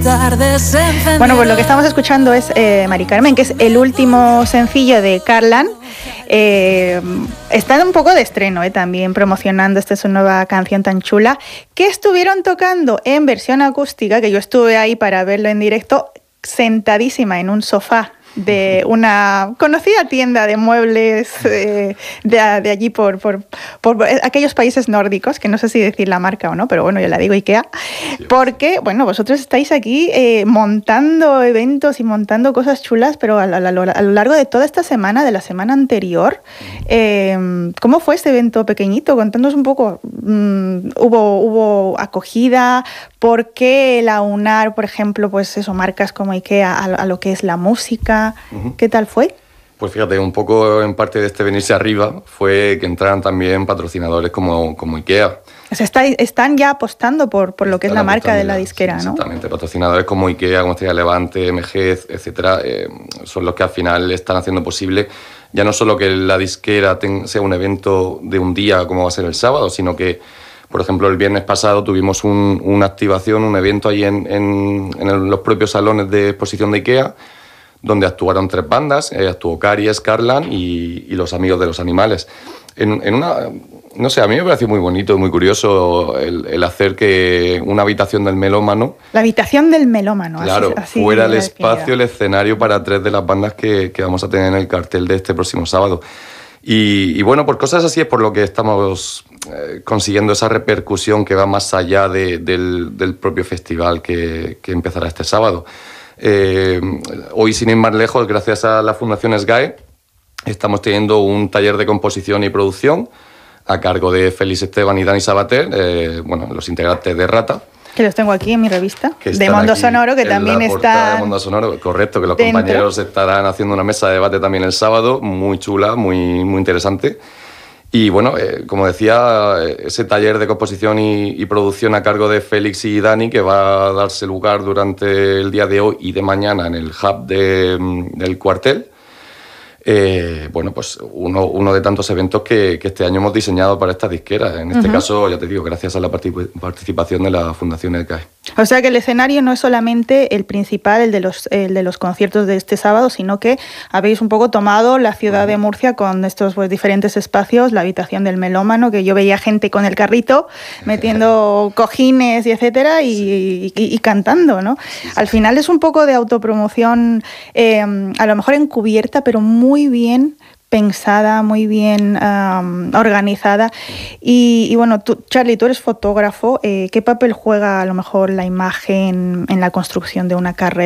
Bueno, pues lo que estamos escuchando es Mari Carmen, que es el último sencillo de Carlan. Está un poco de estreno también, promocionando su nueva canción tan chula, que estuvieron tocando en versión acústica, que yo estuve ahí para verlo en directo, sentadísima en un sofá de una conocida tienda de muebles de allí por aquellos países nórdicos, que no sé si decir la marca o no, pero bueno, yo la digo IKEA, porque, bueno, vosotros estáis aquí montando eventos y montando cosas chulas, pero a lo largo de toda esta semana, de la semana anterior, ¿cómo fue este evento pequeñito? Contándonos un poco, ¿hubo acogida? ¿Por qué el aunar, por ejemplo, pues eso, marcas como IKEA a lo que es la música? ¿Qué tal fue? Pues fíjate, un poco en parte de este venirse arriba fue que entraran también patrocinadores como IKEA. O sea, están ya apostando por lo que es la marca de la disquera, ¿no? Exactamente, patrocinadores como IKEA, como Estrella Levante, MG, etcétera, son los que al final están haciendo posible ya no solo que la disquera sea un evento de un día como va a ser el sábado, sino que, por ejemplo, el viernes pasado tuvimos una activación, un evento ahí en los propios salones de exposición de IKEA, donde actuaron 3 bandas, actuó Caries, Carlan y Los Amigos de los Animales. No sé, a mí me pareció muy bonito y muy curioso el hacer que una habitación del melómano... La habitación del melómano. Claro, así fuera el espacio, el escenario para 3 de las bandas que vamos a tener en el cartel de este próximo sábado. Y bueno, por cosas así es por lo que estamos consiguiendo esa repercusión que va más allá del propio festival que empezará este sábado. Hoy, sin ir más lejos, gracias a la Fundación SGAE, estamos teniendo un taller de composición y producción a cargo de Félix Esteban y Dani Sabater, los integrantes de Rata. Que los tengo aquí en mi revista, de Mundo Sonoro, que también está... de Mundo Sonoro, correcto, que los compañeros estarán haciendo una mesa de debate también el sábado, muy chula, muy interesante. Y bueno, como decía, ese taller de composición y producción a cargo de Félix y Dani, que va a darse lugar durante el día de hoy y de mañana en el hub del cuartel. Pues uno de tantos eventos que este año hemos diseñado para esta disquera. En este caso, ya te digo, gracias a la participación de la Fundación EDCAE. O sea que el escenario no es solamente el principal, el de los conciertos de este sábado, sino que habéis un poco tomado la ciudad de Murcia con estos diferentes espacios, la habitación del melómano, que yo veía gente con el carrito metiendo cojines y etcétera y cantando, ¿no? Sí. Al final es un poco de autopromoción, a lo mejor encubierta, pero muy bien pensada, muy bien organizada. Y bueno, Charly, tú eres fotógrafo. ¿Qué papel juega a lo mejor la imagen en la construcción de una carrera?